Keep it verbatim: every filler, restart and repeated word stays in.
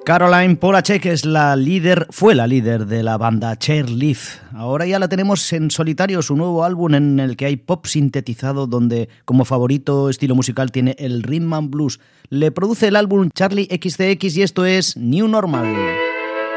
Caroline Polachek es la líder, fue la líder de la banda Chairlift. Ahora ya la tenemos en solitario, su nuevo álbum en el que hay pop sintetizado, donde como favorito estilo musical tiene el rhythm and blues. Le produce el álbum Charlie equis ce equis y esto es New Normal.